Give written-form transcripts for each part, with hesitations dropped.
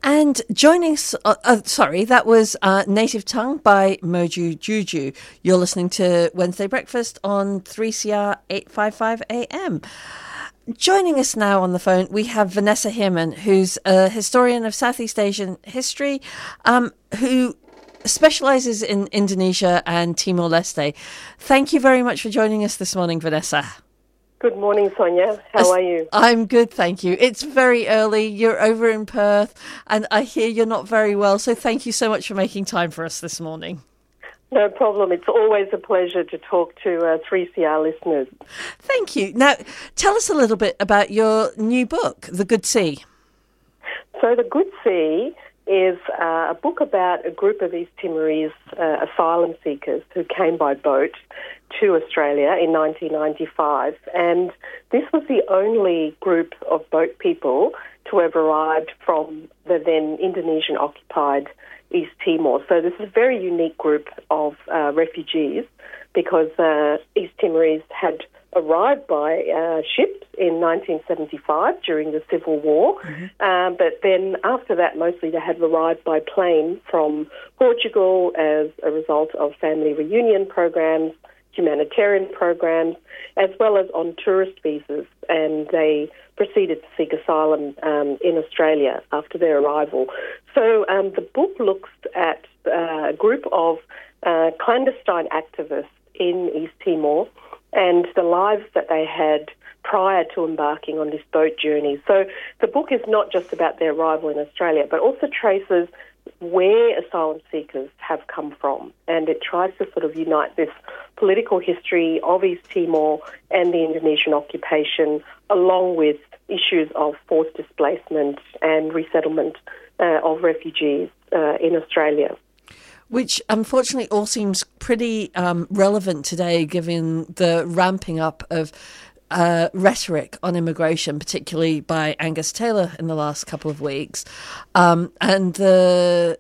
And joining us, that was Native Tongue by Moju Juju. You're listening to Wednesday Breakfast on 3CR 855 AM. Joining us now on the phone, we have Vanessa Heerman, who's a historian of Southeast Asian history, who specialises in Indonesia and Timor-Leste. Thank you very much for joining us this morning, Vanessa. Good morning, Sonia. How are you? I'm good, thank you. It's very early. You're over in Perth, and I hear you're not very well, so thank you so much for making time for us this morning. No problem. It's always a pleasure to talk to 3CR listeners. Thank you. Now, tell us a little bit about your new book, The Good Sea. So The Good Sea is a book about a group of East Timorese asylum seekers who came by boat to Australia in 1995. And this was the only group of boat people to have arrived from the then Indonesian-occupied East Timor. So this is a very unique group of refugees because East Timorese had arrived by ships in 1975 during the Civil War, but then after that mostly they had arrived by plane from Portugal as a result of family reunion programs, humanitarian programs, as well as on tourist visas, and they proceeded to seek asylum in Australia after their arrival. So the book looks at a group of clandestine activists in East Timor and the lives that they had prior to embarking on this boat journey. So the book is not just about their arrival in Australia, but also traces where asylum seekers have come from, and it tries to sort of unite this political history of East Timor and the Indonesian occupation along with issues of forced displacement and resettlement of refugees in Australia. Which unfortunately all seems pretty relevant today, given the ramping up of rhetoric on immigration, particularly by Angus Taylor in the last couple of weeks, and the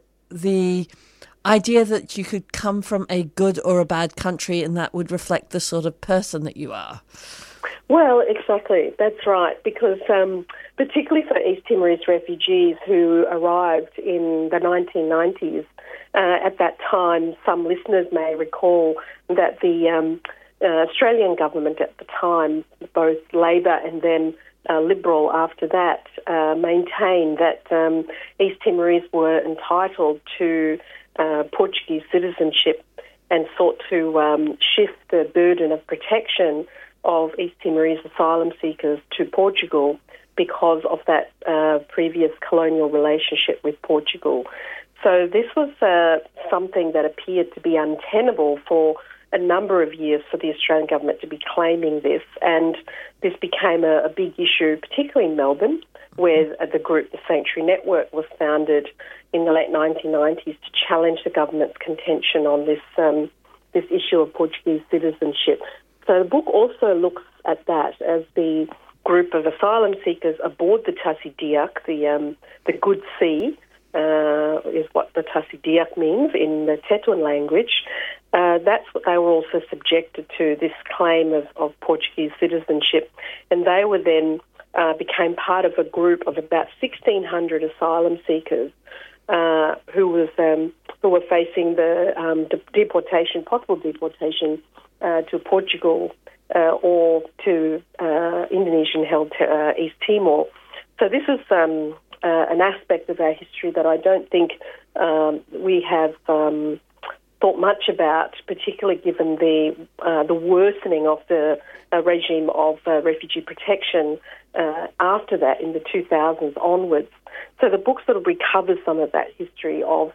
idea that you could come from a good or a bad country and that would reflect the sort of person that you are. Well, exactly. That's right, because particularly for East Timorese refugees who arrived in the 1990s, at that time, some listeners may recall that the Australian government at the time, both Labor and then Liberal after that, maintained that East Timorese were entitled to Portuguese citizenship and sought to shift the burden of protection of East Timorese asylum seekers to Portugal because of that previous colonial relationship with Portugal. So this was something that appeared to be untenable for a number of years for the Australian government to be claiming this, and this became a big issue, particularly in Melbourne, where the group, the Sanctuary Network, was founded in the late 1990s to challenge the government's contention on this issue of Portuguese citizenship. So the book also looks at that as the group of asylum seekers aboard the Tassie Diak, the Good Sea, is what the Tassie Diak means in the Tetuan language. That's what they were also subjected to, this claim of Portuguese citizenship. And they were then became part of a group of about 1,600 asylum seekers who were facing the possible deportation to Portugal or to Indonesian-held East Timor. So this is an aspect of our history that I don't think we have thought much about, particularly given the worsening of the regime of refugee protection after that in the 2000s onwards. So the book sort of recovers some of that history of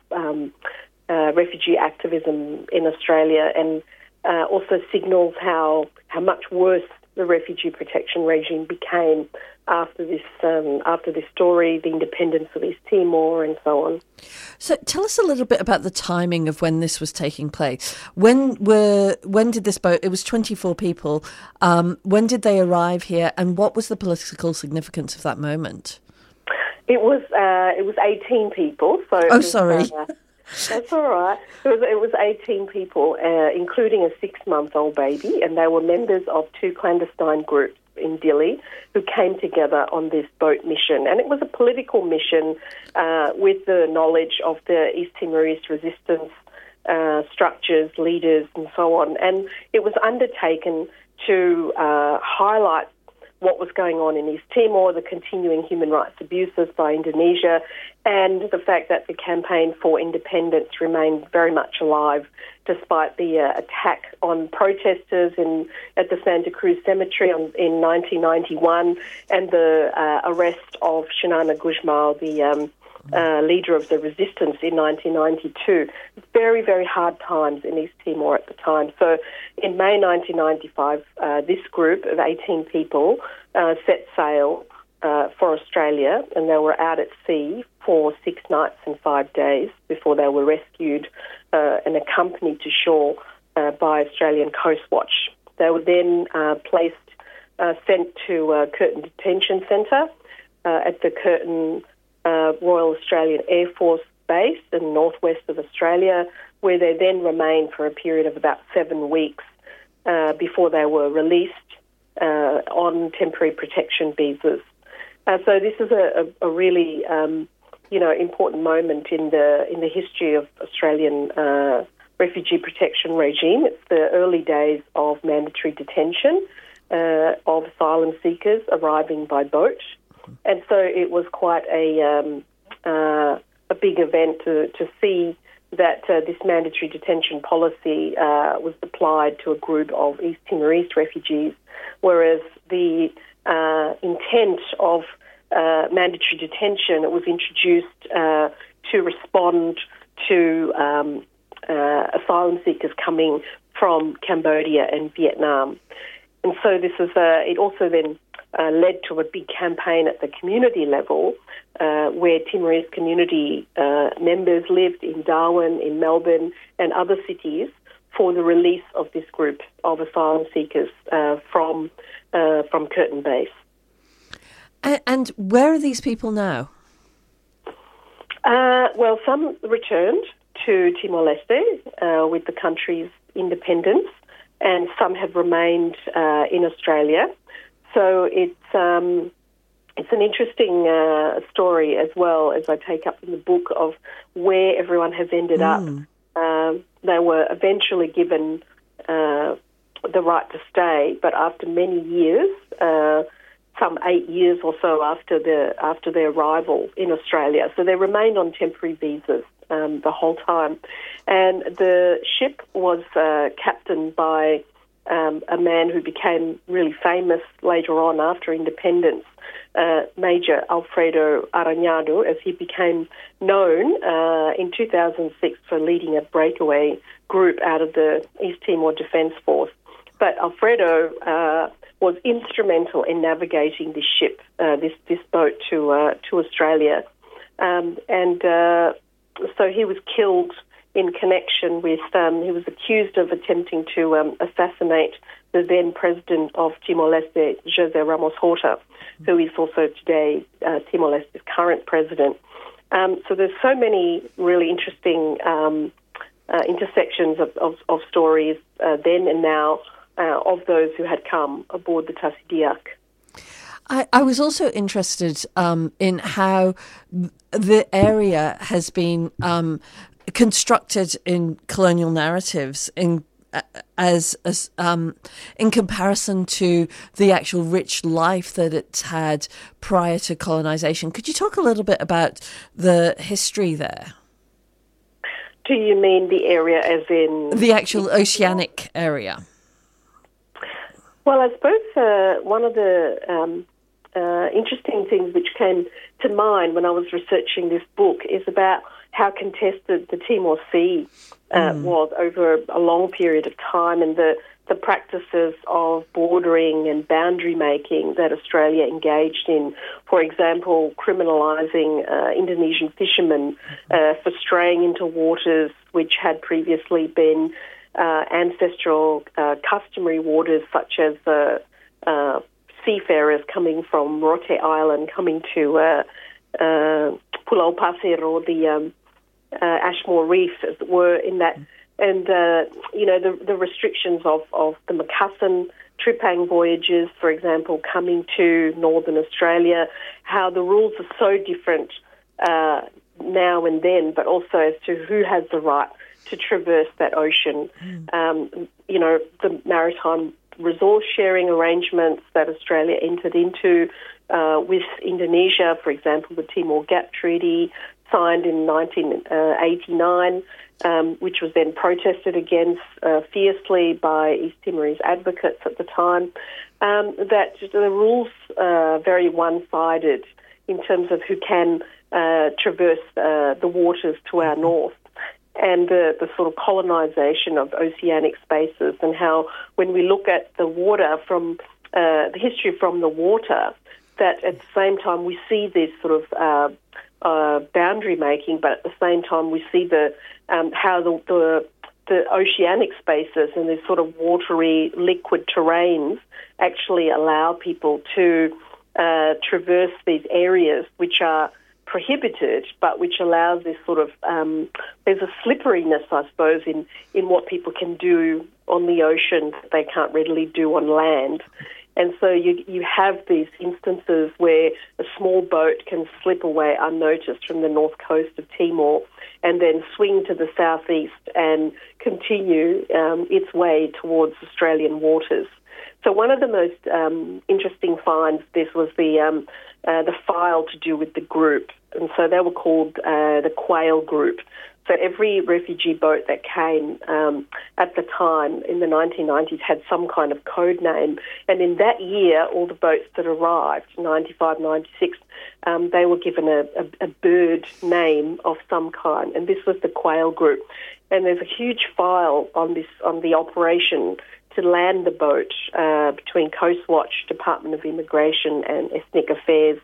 refugee activism in Australia and also signals how much worse the refugee protection regime became after this story, the independence of East Timor, and so on. So, tell us a little bit about the timing of when this was taking place. When did this boat? It was 24 people. When did they arrive here, and what was the political significance of that moment? It was 18 people. So sorry. That's all right. It was 18 people, including a 6-month-old baby, and they were members of 2 clandestine groups in Dili who came together on this boat mission. And it was a political mission with the knowledge of the East Timorese resistance structures, leaders, and so on. And it was undertaken to highlight what was going on in East Timor, the continuing human rights abuses by Indonesia, and the fact that the campaign for independence remained very much alive despite the attack on protesters at the Santa Cruz Cemetery in 1991 and the arrest of Xanana Gusmao, the leader of the resistance in 1992. Very, very hard times in East Timor at the time. So in May 1995, this group of 18 people set sail for Australia, and they were out at sea for 6 nights and 5 days before they were rescued and accompanied to shore by Australian Coast Watch. They were then sent to Curtin Detention Centre at the Curtin Royal Australian Air Force Base in the northwest of Australia, where they then remained for a period of about 7 weeks before they were released on temporary protection visas. So this is a really important moment in the history of Australian refugee protection regime. It's the early days of mandatory detention of asylum seekers arriving by boat. And so it was quite a big event to see that this mandatory detention policy was applied to a group of East Timorese refugees, whereas the intent of mandatory detention, it was introduced to respond to asylum seekers coming from Cambodia and Vietnam. And so this is it also then led to a big campaign at the community level where Timorese community members lived in Darwin, in Melbourne and other cities for the release of this group of asylum seekers from Curtin Base. And where are these people now? Well, some returned to Timor-Leste with the country's independence, and some have remained in Australia. So it's an interesting story as well, as I take up in the book, of where everyone has ended up. They were eventually given the right to stay, but after many years, some 8 years or so after their arrival in Australia. So they remained on temporary visas the whole time. And the ship was captained by a man who became really famous later on after independence, Major Alfredo Aranhado, as he became known in 2006 for leading a breakaway group out of the East Timor Defence Force. But Alfredo was instrumental in navigating this ship, this boat to Australia, and so he was killed in connection with. He was accused of attempting to assassinate the then president of Timor-Leste, José Ramos Horta, who is also today Timor-Leste's current president. So there's so many really interesting intersections of stories then and now. Of those who had come aboard the Tassidiak. I was also interested in how the area has been constructed in colonial narratives in comparison to the actual rich life that it's had prior to colonization. Could you talk a little bit about the history there? Do you mean the area as in... the actual oceanic area? Well, I suppose one of the interesting things which came to mind when I was researching this book is about how contested the Timor Sea was over a long period of time, and the practices of bordering and boundary making that Australia engaged in. For example, criminalising Indonesian fishermen for straying into waters which had previously been ancestral customary waters, such as seafarers coming from Rote Island coming to Pulau Pasir, or the Ashmore Reef, as it were, in that. And, the restrictions of the Macussan Tripang voyages, for example, coming to Northern Australia, how the rules are so different now and then, but also as to who has the right to traverse that ocean. The maritime resource sharing arrangements that Australia entered into with Indonesia, for example, the Timor Gap Treaty, signed in 1989, which was then protested against fiercely by East Timorese advocates at the time, that the rules are very one-sided in terms of who can traverse the waters to our north, and the sort of colonisation of oceanic spaces, and how when we look at the water from the history from the water, that at the same time we see this sort of boundary making, but at the same time we see the how the oceanic spaces and these sort of watery liquid terrains actually allow people to traverse these areas which are prohibited, but which allows this sort of there's a slipperiness, I suppose, in what people can do on the ocean that they can't readily do on land. And so you have these instances where a small boat can slip away unnoticed from the north coast of Timor and then swing to the southeast and continue its way towards Australian waters. So one of the most interesting finds, this was the file to do with the group. And so they were called the Quail Group. So every refugee boat that came at the time in the 1990s had some kind of code name. And in that year, all the boats that arrived, 95, 96, they were given a bird name of some kind. And this was the Quail Group. And there's a huge file on the operation to land the boat between Coast Watch, Department of Immigration and Ethnic Affairs,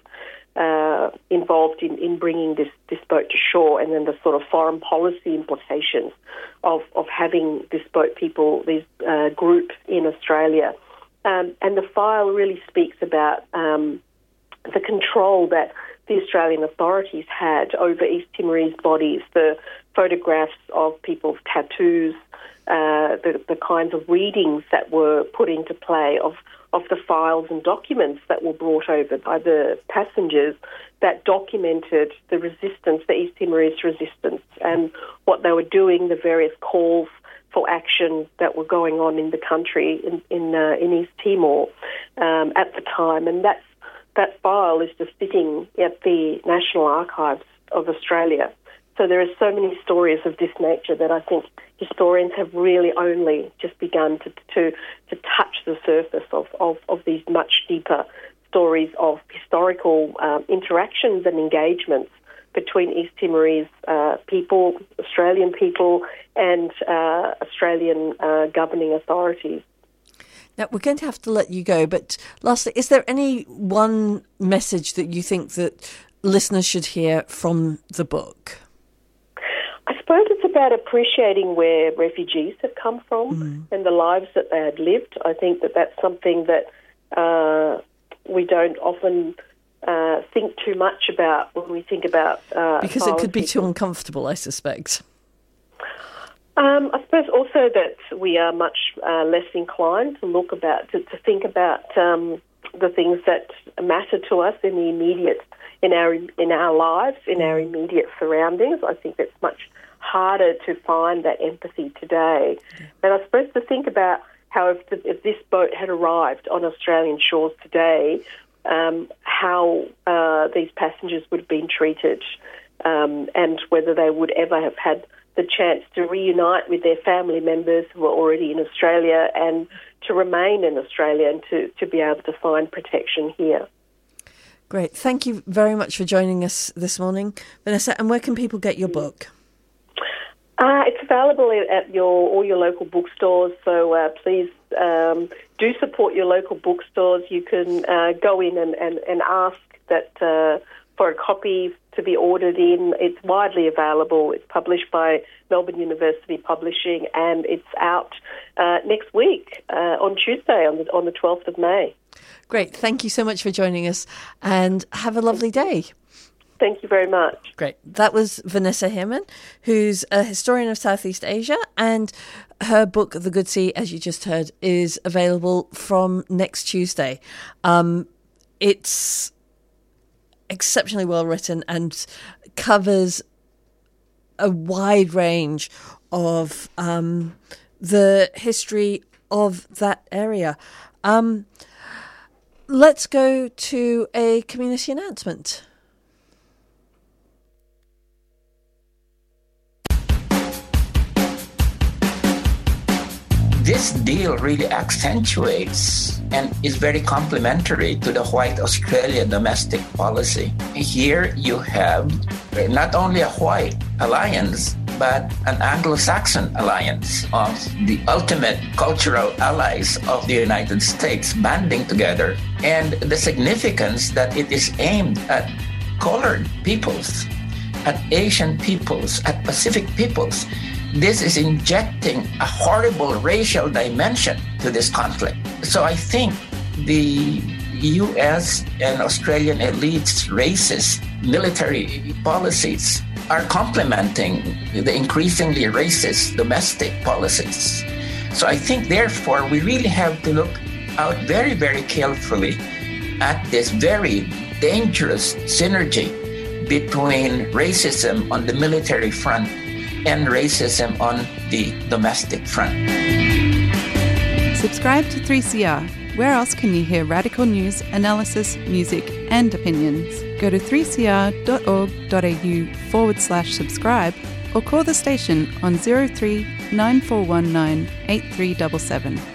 involved in bringing this boat to shore, and then the sort of foreign policy implications of having this boat people, this group in Australia. And the file really speaks about the control that the Australian authorities had over East Timorese bodies, the photographs of people's tattoos, the kinds of readings that were put into play of the files and documents that were brought over by the passengers that documented the resistance, the East Timorese resistance, and what they were doing, the various calls for action that were going on in the country in East Timor at the time. And that file is just sitting at the National Archives of Australia. So there are so many stories of this nature that I think historians have really only just begun to touch the surface of these much deeper stories of historical interactions and engagements between East Timorese people, Australian people, and Australian governing authorities. Now, we're going to have to let you go, but lastly, is there any one message that you think that listeners should hear from the book? I suppose it's about appreciating where refugees have come from and the lives that they had lived. I think that that's something that we don't often think too much about when we think about because it could be too uncomfortable, I suspect. I suppose also that we are much less inclined to think about the things that matter to us in the immediate, in our lives, in our immediate surroundings. I think it's much harder to find that empathy today. And I suppose to think about how if this boat had arrived on Australian shores today, how these passengers would have been treated, and whether they would ever have had the chance to reunite with their family members who were already in Australia and to remain in Australia and to be able to find protection here. Great. Thank you very much for joining us this morning, Vanessa. And where can people get your book? It's available at all your local bookstores, so please do support your local bookstores. You can go in and ask that for a copy to be ordered in. It's widely available. It's published by Melbourne University Publishing, and it's out next week on Tuesday, on the 12th of May. Great. Thank you so much for joining us, and have a lovely day. Thank you very much. Great. That was Vanessa Heerman, who's a historian of Southeast Asia, and her book, The Good Sea, as you just heard, is available from next Tuesday. It's exceptionally well written and covers a wide range of the history of that area. Let's go to a community announcement. This deal really accentuates and is very complementary to the white Australia domestic policy. Here you have not only a white alliance, but an Anglo-Saxon alliance of the ultimate cultural allies of the United States banding together, and the significance that it is aimed at colored peoples, at Asian peoples, at Pacific peoples. This is injecting a horrible racial dimension to this conflict. So I think the US and Australian elites' racist military policies are complementing the increasingly racist domestic policies. So I think, therefore, we really have to look out very, very carefully at this very dangerous synergy between racism on the military front and racism on the domestic front. Subscribe to 3CR. Where else can you hear radical news, analysis, music, and opinions? Go to 3cr.org.au/subscribe or call the station on 03 9419 8377.